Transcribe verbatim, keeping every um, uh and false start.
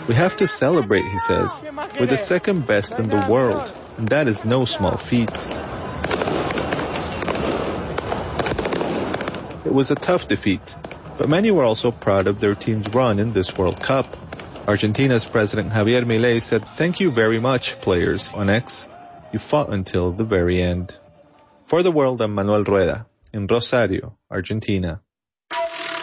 We have to celebrate, he says. We're the second best in the world, and that is no small feat. It was a tough defeat, but many were also proud of their team's run in this World Cup. Argentina's President Javier Milei said, "Thank you very much, players," on X. You fought until the very end. For the World, I'm Manuel Rueda, in Rosario, Argentina.